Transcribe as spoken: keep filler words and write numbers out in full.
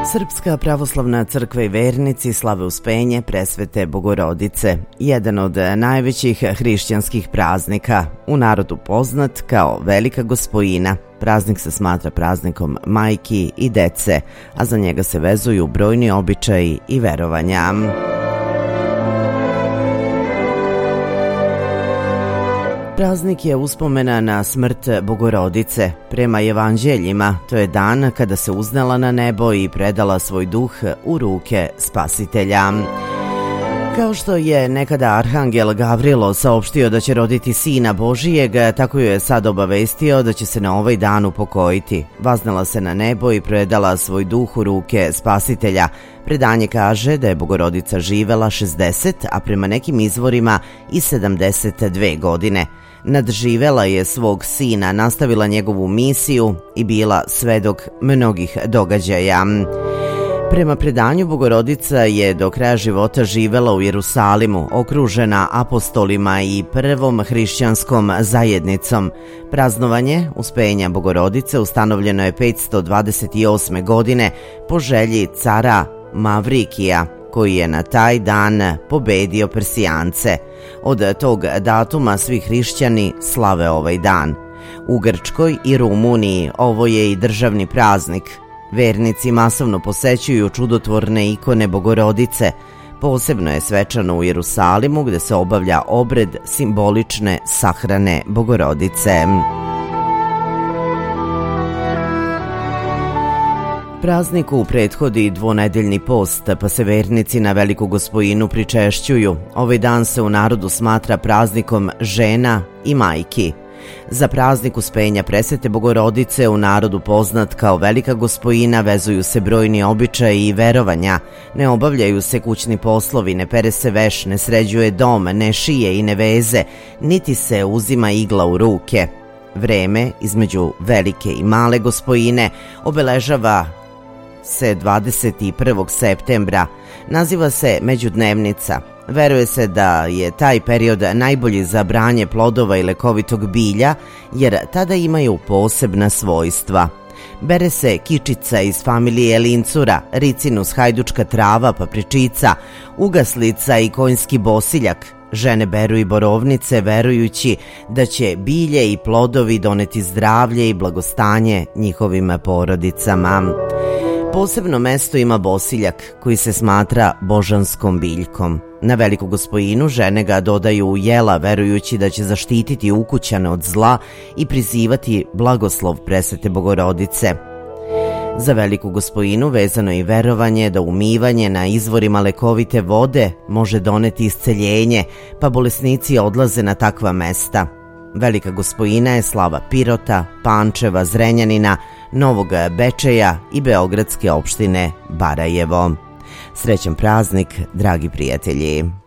Srpska pravoslavna crkva i vernici slave Uspenje Presvete Bogorodice, jedan od najvećih hrišćanskih praznika, u narodu poznat kao Velika Gospojina. Praznik se smatra praznikom majki i dece, a za njega se vezuju brojni običaji i verovanja. Praznik je uspomena na smrt Bogorodice. Prema evanđeljima, to je dan kada se uznela na nebo i predala svoj duh u ruke Spasitelja. Kao što je nekada arhangel Gavrilo saopštio da će roditi sina Božijeg, tako joj je sad obavestio da će se na ovaj dan upokojiti. Vaznela se na nebo i predala svoj duh u ruke Spasitelja. Predanje kaže da je Bogorodica živela šezdeset, a prema nekim izvorima i sedamdeset dve godine. Nadživela je svog sina, nastavila njegovu misiju i bila svedok mnogih događaja. Prema predanju, Bogorodica je do kraja života živela u Jerusalimu, okružena apostolima i prvom hrišćanskom zajednicom. Praznovanje Uspenja Bogorodice ustanovljeno je petsto dvadeset osme. godine po želji cara Mavrikija, koji je na taj dan pobedio Persijance. Od tog datuma svi hrišćani slave ovaj dan. U Grčkoj i Rumuniji ovo je i državni praznik. Vernici masovno posećuju čudotvorne ikone Bogorodice. Posebno je svečano u Jerusalimu, gde se obavlja obred simbolične sahrane Bogorodice. Prazniku prethodi dvonedeljni post, pa se vernici na Veliku Gospojinu pričešćuju. Ovaj dan se u narodu smatra praznikom žena i majki. Za praznik Uspenja Presvete Bogorodice, u narodu poznat kao Velika Gospojina, vezuju se brojni običaji i verovanja. Ne obavljaju se kućni poslovi, ne pere se veš, ne sređuje dom, ne šije i ne veze, niti se uzima igla u ruke. Vreme između Velike i Male Gospojine obeležava se dvadeset prvog septembra. Naziva se Međudnevnica. Veruje se da je taj period najbolji za branje plodova i lekovitog bilja, jer tada imaju posebna svojstva. Bere se kičica iz familije lincura, ricinus, hajdučka trava, papričica, ugaslica i konjski bosiljak. Žene beru i borovnice, verujući da će bilje i plodovi doneti zdravlje i blagostanje njihovim porodicama. Posebno mesto ima bosiljak, koji se smatra božanskom biljkom. Na Veliku Gospojinu žene ga dodaju u jela, verujući da će zaštititi ukućane od zla i prizivati blagoslov Presvete Bogorodice. Za Veliku Gospojinu vezano je i verovanje da umivanje na izvorima lekovite vode može doneti isceljenje, pa bolesnici odlaze na takva mesta. Velika Gospojina je slava Pirota, Pančeva, Zrenjanina, Novog Bečeja i beogradske opštine Barajevo. Srećan praznik, dragi prijatelji!